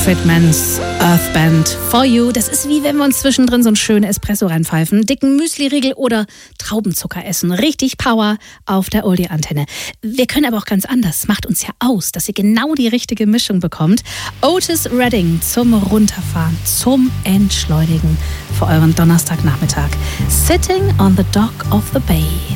Fridmans Earth Band For You. Das ist wie wenn wir uns zwischendrin so einen schönen Espresso reinpfeifen, dicken Müsli-Riegel oder Traubenzucker essen. Richtig Power auf der Oldie-Antenne. Wir können aber auch ganz anders. Macht uns ja aus, dass ihr genau die richtige Mischung bekommt. Otis Redding zum Runterfahren, zum Entschleunigen für euren Donnerstagnachmittag. Sitting on the Dock of the Bay.